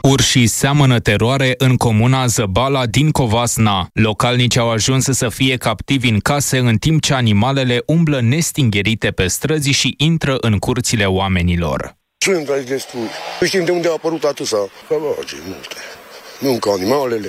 Urșii seamănă teroare în comuna Zăbala din Covasna. Localnicii au ajuns să fie captivi în case, în timp ce animalele umblă nestingherite pe străzi și intră în curțile oamenilor. Sunt aici destul. Nu știm de unde a apărut atâția. Multe. Nu ca animalele.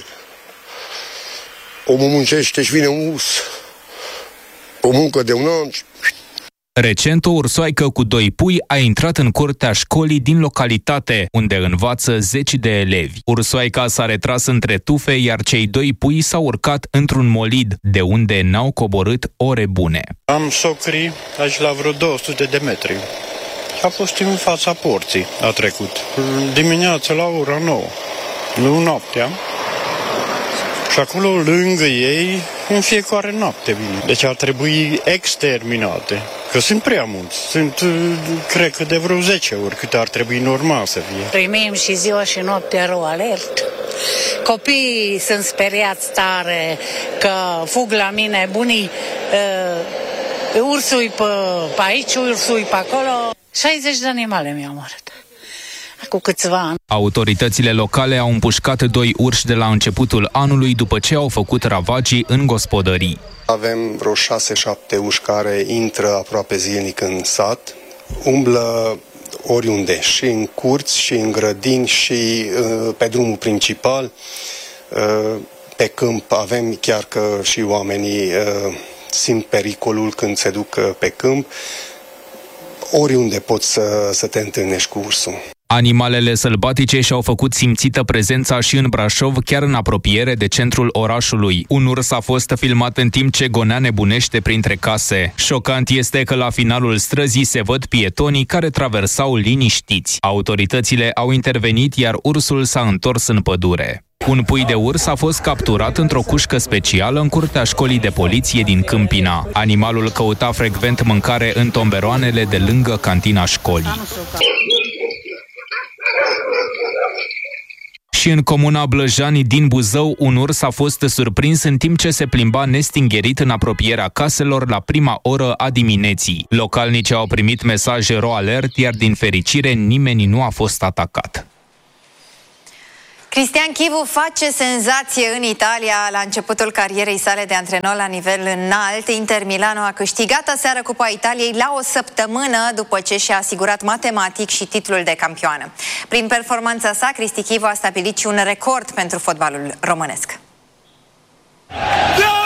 Omul muncește și vine un urs. O muncă de un an. Recent, o ursoaică cu 2 pui a intrat în curtea școlii din localitate, unde învață 10 de elevi. Ursoaica s-a retras între tufe, iar cei 2 pui s-au urcat într-un molid, de unde n-au coborât ore bune. Am socrii aici la vreo 200 de metri. A fost în fața porții, a trecut. Dimineața la ora 9, nu noaptea. Și acolo, lângă ei, în fiecare noapte vine. Deci ar trebui exterminate. Că sunt prea mulți. Sunt, cred că de vreo 10 ori cât ar trebui normal să fie. Primim și ziua și noaptea rău alert. Copiii sunt speriați tare că fug la mine. Bunii ursui pe aici, ursui pe acolo. 60 de animale mi-au omorât cu câțiva ani. Autoritățile locale au împușcat 2 urși de la începutul anului după ce au făcut ravagii în gospodării. Avem vreo 6-7 urși care intră aproape zilnic în sat, umblă oriunde, și în curți, și în grădini, și pe drumul principal. Pe câmp avem chiar că și oamenii simt pericolul când se duc pe câmp. Oriunde poți să te întâlnești cu ursul. Animalele sălbatice și-au făcut simțită prezența și în Brașov, chiar în apropiere de centrul orașului. Un urs a fost filmat în timp ce gonea nebunește printre case. Șocant este că la finalul străzii se văd pietonii care traversau liniștiți. Autoritățile au intervenit, iar ursul s-a întors în pădure. Un pui de urs a fost capturat într-o cușcă specială în curtea școlii de poliție din Câmpina. Animalul căuta frecvent mâncare în tomberoanele de lângă cantina școlii. Și în comuna Blăjani din Buzău, un urs a fost surprins în timp ce se plimba nestingherit în apropierea caselor la prima oră a dimineții. Localnicii au primit mesaj ro alert, iar din fericire nimeni nu a fost atacat. Cristian Chivu face senzație în Italia la începutul carierei sale de antrenor la nivel înalt. Inter Milano a câștigat aseară Cupa Italiei la o săptămână după ce și-a asigurat matematic și titlul de campioană. Prin performanța sa, Cristi Chivu a stabilit și un record pentru fotbalul românesc.